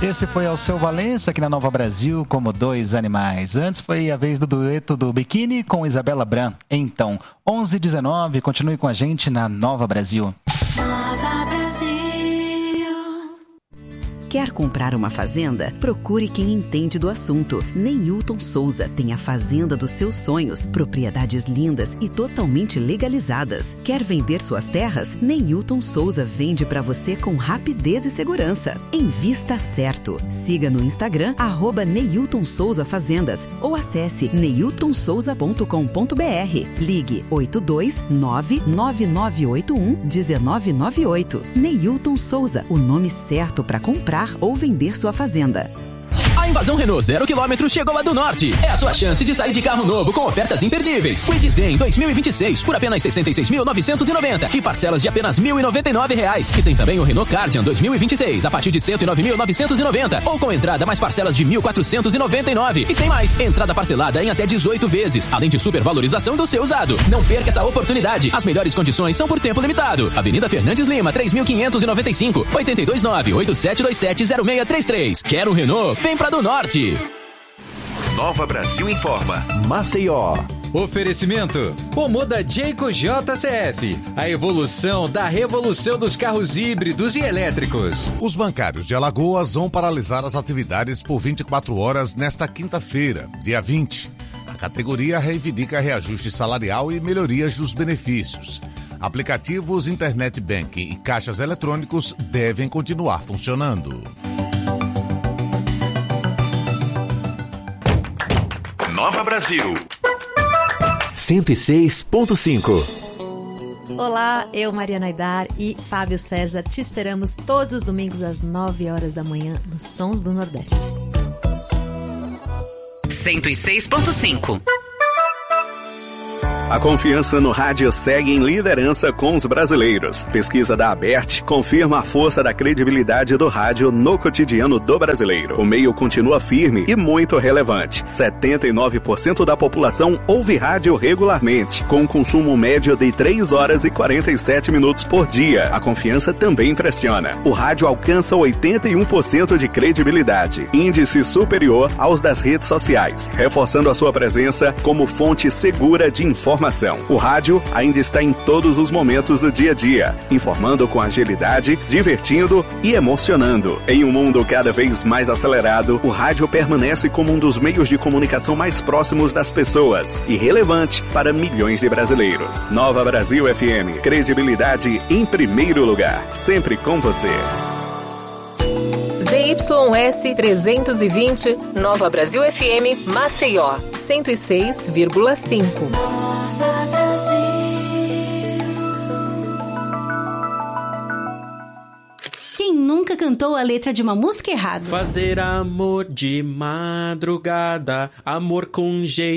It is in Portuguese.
Esse foi Alceu Valença aqui na Nova Brasil como Dois Animais. Antes foi a vez do dueto do Biquíni com Isabela Bran. Então, 11h19, continue com a gente na Nova Brasil. Nova Brasil. Quer comprar uma fazenda? Procure quem entende do assunto. Neilton Souza tem a fazenda dos seus sonhos, propriedades lindas e totalmente legalizadas. Quer vender suas terras? Neilton Souza vende para você com rapidez e segurança. Invista certo. Siga no Instagram @Neilton Souza Fazendas ou acesse neiltonsouza.com.br. Ligue 829-9981-1998. Neilton Souza, o nome certo para comprar ou vender sua fazenda. A invasão Renault 0 km chegou a do Norte. É a sua chance de sair de carro novo com ofertas imperdíveis. Kwid Zen 2026 por apenas R$ 66.990 e parcelas de apenas R$ 1.099. E tem também o Renault Kardian 2026 a partir de R$ 109.990 ou com entrada mais parcelas de R$ 1.499. E tem mais, entrada parcelada em até 18 vezes, além de supervalorização do seu usado. Não perca essa oportunidade. As melhores condições são por tempo limitado. Avenida Fernandes Lima, 3.595, 829-8727-0633. Quer um Renault? Vem pra do Norte. Nova Brasil informa. Maceió. Oferecimento Omoda Jayco JCF, a evolução da revolução dos carros híbridos e elétricos. Os bancários de Alagoas vão paralisar as atividades por 24 horas nesta quinta-feira, dia 20. A categoria reivindica reajuste salarial e melhorias dos benefícios. Aplicativos, internet banking e caixas eletrônicos devem continuar funcionando. Nova Brasil 106.5. Olá, eu, Mariana Aidar e Fábio César te esperamos todos os domingos às 9 horas da manhã nos Sons do Nordeste. 106.5. A confiança no rádio segue em liderança com os brasileiros. Pesquisa da Abert confirma a força da credibilidade do rádio no cotidiano do brasileiro. O meio continua firme e muito relevante. 79% da população ouve rádio regularmente, com um consumo médio de 3 horas e 47 minutos por dia. A confiança também impressiona. O rádio alcança 81% de credibilidade, índice superior aos das redes sociais, reforçando a sua presença como fonte segura de informação. O rádio ainda está em todos os momentos do dia a dia, informando com agilidade, divertindo e emocionando. Em um mundo cada vez mais acelerado, o rádio permanece como um dos meios de comunicação mais próximos das pessoas e relevante para milhões de brasileiros. Nova Brasil FM, credibilidade em primeiro lugar, sempre com você. ZYS 320, Nova Brasil FM, Maceió, 106,5. Quem nunca cantou a letra de uma música errada? Fazer amor de madrugada, amor com jeito.